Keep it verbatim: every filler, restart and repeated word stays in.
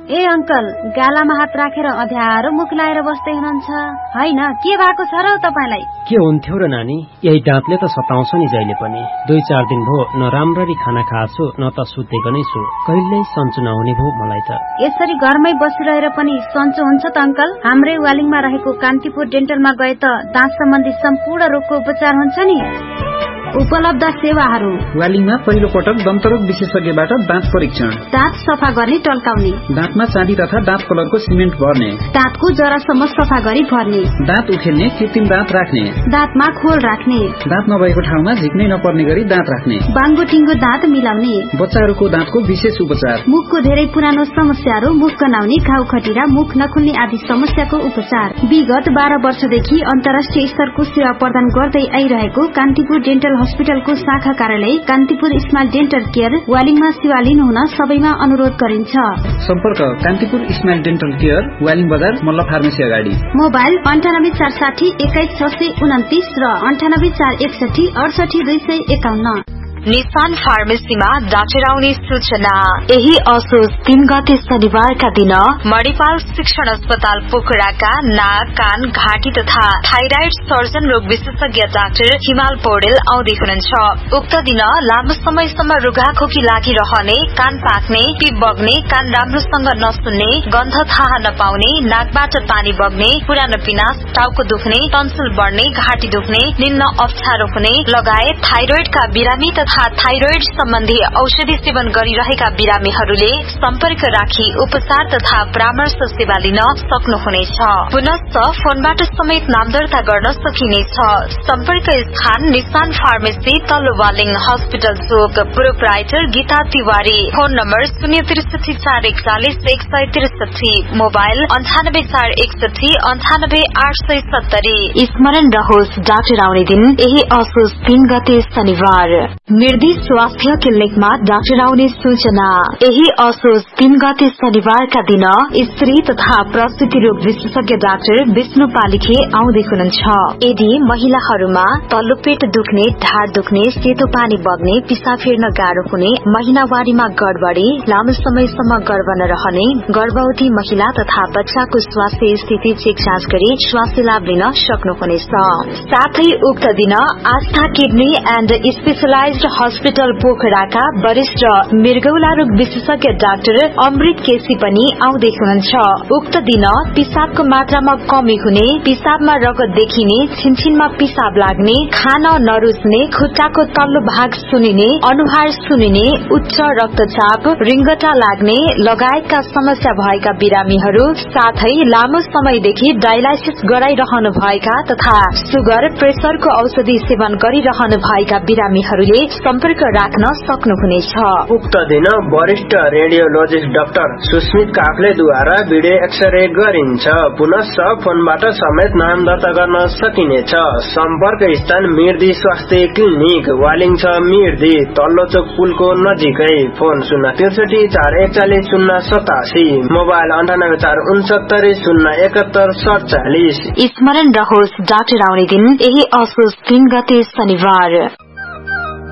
ए uncle, गालामा हात राखेर अध्यारो मुख लाएर बस्दै हुनुहुन्छ हैन? के भएको छ र तपाईलाई? के हुन्थ्यो र नानी, यही दाँतले त सताउँछ नि जहिले पनि। दुई चार दिन भो न राम्ररी खाना खाछु न त सुतेको नै छु। कहिल्यै सन्चो नहुने भो मलाई त। यसरी घरमै बसिरहेर पनि सन्चो हुन्छ त अंकल? हाम्रै वालिङमा रहेको कान्तिपुर डेन्टलमा गए त दाँत सम्बन्धी सम्पूर्ण रोगको उपचार हुन्छ नि। उपलब्ध सेवाहरू: वालिङमा पहिलो पटक दन्तरोग विशेषज्ञबाट दाँत परीक्षण, दाँत सफा गर्ने टल्काउने, दाँतमा चाँदी तथा दाँत कलरको सिमेन्ट भर्ने, दाँतको जरासम्म सफा गरी भर्ने, दाँत उखेल्ने कृत्रिम दाँत राख्ने, दाँतमा खोल राख्ने, दाँत नभएको ठाउँमा झिक्नै नपर्ने गरी दाँत राख्ने, बाङ्गो टिङ्गो दाँत मिलाउने, बच्चाहरूको दाँतको विशेष उपचार, मुखको धेरै पुरानो समस्याहरू, मुख गनाउने, घाउ खटिरा, मुख नखुल्ने आदि समस्याको उपचार। विगत बाह्र वर्षदेखि अन्तर्राष्ट्रिय स्तरको सेवा प्रदान गर्दै आइरहेको कान्तिपुर डेन्टल हस्पिटलको शाखा कार्यालय कान्तिपुर स्माइल डेन्टल केयर वालिङमा सेवा लिनु हुन सबैमा अनुरोध गरिन्छ। सम्पर्क Kantipur smile dental care, Waling बजार, मल्ल फार्मेसी अगाडि। मोबाइल अन्ठानब्बे चार साठी एक्काइस छ सय उन्तिस र अन्ठानब्बे चार एकसठी अडसठी दुई सय एकाउन्न। निशान फार्मेसीमा डाक्टर आउने सूचना। यही असोज तीन गते शनिबारका दिन मणिपाल शिक्षण अस्पताल पोखराका नाक, कान, घाँटी तथा थाइराइड सर्जन रोग विशेषज्ञ डाक्टर हिमाल पौडेल आउँदै हुनुहुन्छ। उक्त दिन लामो समयसम्म रुघाखोकी लागिरहने, कान पाक्ने, पिप बग्ने, कान राम्रोसँग नसुन्ने, गन्ध थाहा नपाउने, नाकबाट पानी बग्ने, पुरानो पिनास, टाउको दुख्ने, टन्सिल बढ्ने, घाँटी दुख्ने, निन्न अप्ठ्यारो हुने लगायत थाइरोइडका बिरामी तथा थाइरोइड सम्बन्धी औषधि सेवन गरिरहेका बिरामीहरूले सम्पर्क राखी उपचार तथा परामर्श सेवा लिन सक्नुहुनेछ। पुनश्च फोनबाट समेत नाम दर्ता गर्न सकिनेछ। सम्पर्क स्थान निशान फार्मेसी, तल्लो वालिङ, हस्पिटल चोक, proprietor Gita Tiwari. Phone number शून्य त्रिसठी चार एकचालिस एक सय त्रिसठी, मोबाइल अन्ठानब्बे चार एकसठी अन्ठानब्बे आठ सय सत्तरी। स्मरण रहोस्, डाक्टर आउने दिन यही असोज तीन गते शनिबार। निर्देश स्वास्थ्य क्लिनिकमा डाक्टर आउने सूचना। यही असोज तीन गते शनिबारका दिन स्त्री तथा प्रसूति रोग विशेषज्ञ डाक्टर विष्णु पालिखे आउँदै हुनुहुन्छ। यदि महिलाहरूमा तल्लो पेट दुख्ने, ढाड दुख्ने, सेतो पानी बग्ने, पिसाब फेर्न गाह्रो हुने, महिनावारीमा गडबडी, लामो समयसम्म गर्भ नरहने, गर्भवती महिला तथा बच्चाको स्वास्थ्य स्थिति चेक जाँच गरी स्वास्थ्य लाभ लिन सक्नुहुनेछ। साथै उक्त दिन आस्था किडनी एण्ड स्पेशलाइज्ड हस्पिटल पोखराका वरिष्ठ मृगौला रोग विशेषज्ञ डाक्टर अमृत केसी पनि आउँदै हुनुहुन्छ। उक्त दिन पिसाबको मात्रामा कमी हुने, पिसाबमा रगत देखिने, छिनछिनमा पिसाब लाग्ने, खान नरुच्ने, खुट्टाको तल्लो भाग सुनिने, अनुहार सुनिने, उच्च रक्तचाप, रिङ्गटा लाग्ने लगायतका समस्या भएका बिरामीहरू, साथै लामो समयदेखि डायलाइसिस गराइरहनु भएका तथा सुगर प्रेसरको औषधि सेवन गरिरहनु भएका बिरामीहरूले सम्पर्क राख्न सक्नुहुनेछ। उक्त दिन वरिष्ठ radiologist doctor Susmit काफ्लेद्वारा video x-ray गरिन्छ। पुनश्च फोनबाट समेत नाम दर्ता गर्न सकिनेछ। सम्पर्क स्थान मिर्दी स्वास्थ्य क्लिनिक, वालिङ छ मिर्दी, तल्लो चोक पुलको नजिकै। फोन शून्य त्रिसठी चार एकचालिस शून्य सतासी, मोबाइल अन्ठानब्बे चार उनसत्तरी शून्य एकहत्तर सडचालिस। स्मरण रहोस्, डाक्टर आउने दिन यही असोज तीन गते शनिबार।